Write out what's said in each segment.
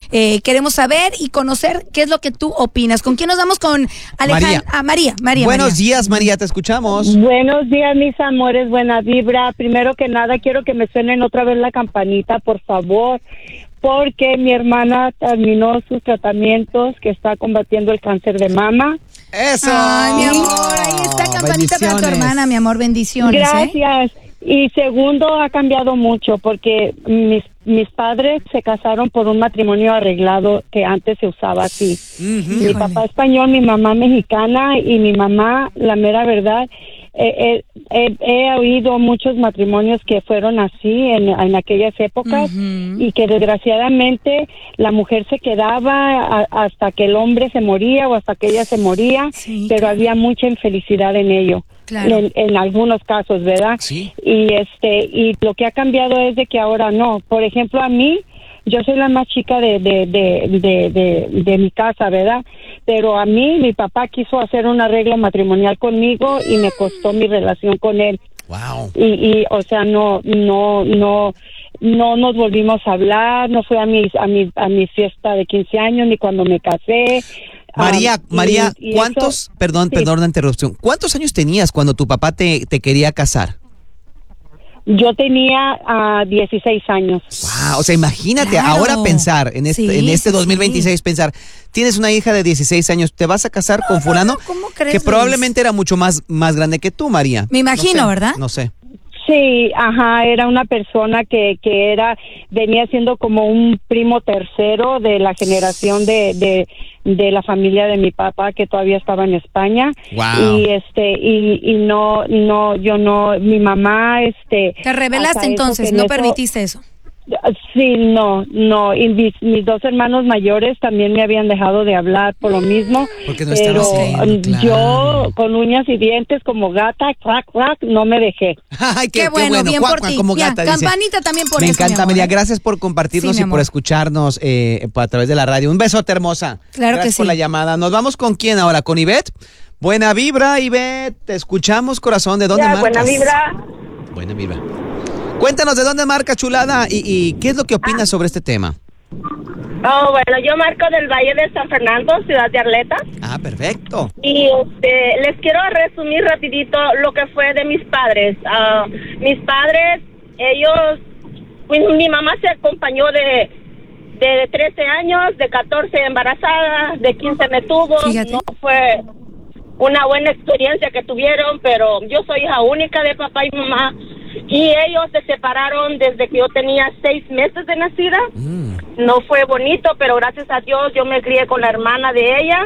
queremos saber y conocer qué es lo que tú opinas. ¿Con quién nos vamos? Con Alejandra. María. María. Buenos días, María, te escuchamos. Buenos días, mis amores, buena vibra. Primero que nada, quiero que me suenen otra vez la campanita, por favor, porque mi hermana terminó sus tratamientos, que está combatiendo el cáncer de mama. ¡Eso! Ay, mi amor, ahí está, campanita para tu hermana, mi amor, bendiciones. Gracias. Y segundo, ha cambiado mucho, porque mis padres se casaron por un matrimonio arreglado que antes se usaba así. Mi papá español, mi mamá mexicana, y mi mamá, la mera verdad, he oído muchos matrimonios que fueron así en aquellas épocas, y que desgraciadamente la mujer se quedaba hasta que el hombre se moría o hasta que ella se moría, pero había mucha infelicidad en ello. Claro. En algunos casos, ¿verdad? Sí. Y lo que ha cambiado es de que ahora no. Por ejemplo, a mí, yo soy la más chica de mi casa, ¿verdad? Pero a mí, mi papá quiso hacer un arreglo matrimonial conmigo y me costó mi relación con él. Wow. Y o sea, no nos volvimos a hablar, no fue a mi fiesta de 15 años ni cuando me casé. María, ¿cuántos, eso, perdón la interrupción, ¿cuántos años tenías cuando tu papá te quería casar? Yo tenía 16 años. Wow, o sea, imagínate, ahora pensar en este 2026, pensar, tienes una hija de 16 años, ¿te vas a casar con fulano? ¿Cómo crees, que Luis? Probablemente era mucho más grande que tú, María. Me imagino, ¿verdad? No sé. Sí, era una persona que venía siendo como un primo tercero de la generación de la familia de mi papá, que todavía estaba en España. Wow. Y yo no, mi mamá, Te rebelaste entonces, no permitiste eso. Sí, no, y mis dos hermanos mayores también me habían dejado de hablar por lo mismo. Porque no estabas creyendo, claro. Yo con uñas y dientes como gata, crack, no me dejé. Ay, qué bueno, bien por ti. Como gata, campanita dice. también por me eso, encanta, María, gracias por compartirnos y por escucharnos a través de la radio. Un besote, hermosa. Claro gracias que sí. por la llamada. Nos vamos con quién ahora, con Ivette. Buena vibra, Ivette. Te escuchamos, corazón. ¿De dónde marcas? Buena vibra. Buena vibra. Cuéntanos de dónde marca, chulada, y qué es lo que opinas sobre este tema. Bueno, yo marco del Valle de San Fernando, ciudad de Arleta. Perfecto. Y les quiero resumir rapidito lo que fue de mis padres. Mis padres, ellos, mi mamá se acompañó de 13 años, de 14 embarazada, de 15 me tuvo. Fíjate. No fue una buena experiencia que tuvieron, pero yo soy hija única de papá y mamá. Y ellos se separaron desde que yo tenía 6 meses de nacida. No fue bonito, pero gracias a Dios yo me crié con la hermana de ella.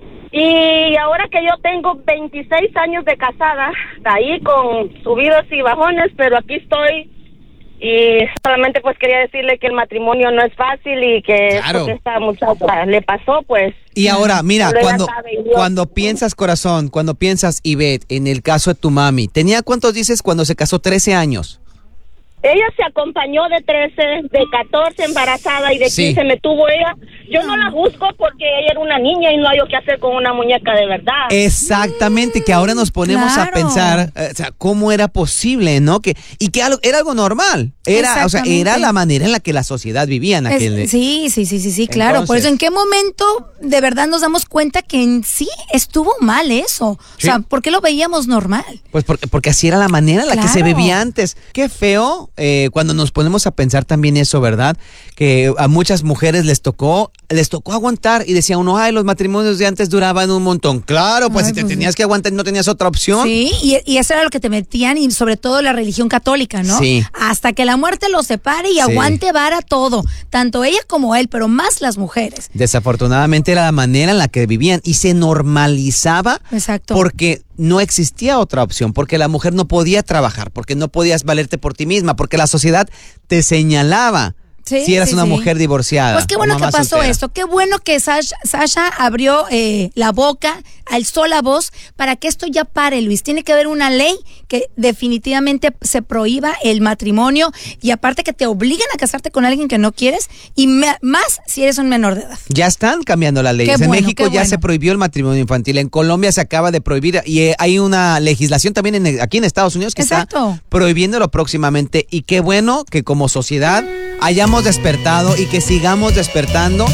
Y ahora que yo tengo 26 años de casada, ahí con subidos y bajones, pero aquí estoy. Y solamente pues quería decirle que el matrimonio no es fácil y que claro. Porque esta muchacha le pasó, pues. Y ahora, mira, cuando piensas, corazón, cuando piensas, Ivette, en el caso de tu mami, ¿tenía cuántos dices cuando se casó? 13 años. Ella se acompañó de 13, de 14 embarazada y de 15 me tuvo ella. Yo no la juzgo porque ella era una niña y no hay qué hacer con una muñeca de verdad. Exactamente, que ahora nos ponemos a pensar, o sea, cómo era posible, ¿no? Que era algo normal. Era la manera en la que la sociedad vivía en aquel. Sí, claro. Entonces, por eso, ¿en qué momento de verdad nos damos cuenta que en sí estuvo mal eso? ¿Sí? O sea, ¿por qué lo veíamos normal? Pues porque así era la manera en la que se vivía antes. Qué feo cuando nos ponemos a pensar también eso, ¿verdad? Que a muchas mujeres les tocó aguantar y decía uno, los matrimonios de antes duraban un montón. Claro, pues si te tenías que aguantar y no tenías otra opción. Sí, y eso era lo que te metían, y sobre todo la religión católica, ¿no? Sí. Hasta que la muerte los separe y aguante vara todo, tanto ella como él, pero más las mujeres. Desafortunadamente era la manera en la que vivían y se normalizaba. Exacto. Porque no existía otra opción, porque la mujer no podía trabajar, porque no podías valerte por ti misma, porque la sociedad te señalaba. Si eras una mujer divorciada. Pues qué bueno que pasó esto. Qué bueno que Sasha abrió la boca, alzó la voz para que esto ya pare, Luis. Tiene que haber una ley que definitivamente se prohíba el matrimonio, y aparte que te obliguen a casarte con alguien que no quieres, y más si eres un menor de edad. Ya están cambiando las leyes. En México ya se prohibió el matrimonio infantil. En Colombia se acaba de prohibir, y hay una legislación también aquí en Estados Unidos que está prohibiéndolo próximamente. Y qué bueno que como sociedad hayamos despertado y que sigamos despertando